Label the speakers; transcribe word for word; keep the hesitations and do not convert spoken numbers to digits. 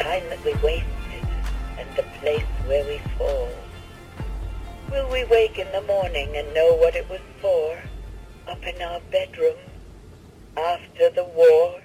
Speaker 1: time that we wasted and the place where we fall? Will we wake in the morning and know what it was for? Up in our bedroom, after the war?